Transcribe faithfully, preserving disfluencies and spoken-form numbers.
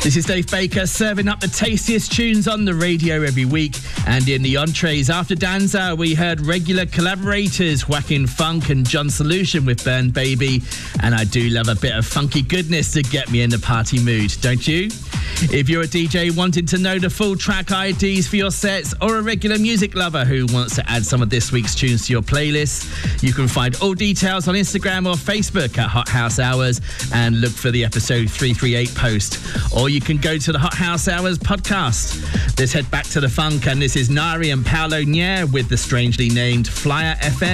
This is Dave Baker serving up the tastiest tunes on the radio every week. And in the entrees after Danza, we heard regular collaborators Whacking Funk and John Solution with Burn Baby. And I do love a bit of funky goodness to get me in the party mood, don't you? If you're a D J wanting to know the full track I Ds for your sets, or a regular music lover who wants to add some of this week's tunes to your playlist, you can find all details on Instagram or Facebook at Hot House Hours and look for the episode three thirty-eight post. Or you can go to the Hot House Hours podcast. Let's head back to the funk, and this is Nari and Paolo Nier with the strangely named Flyer F M.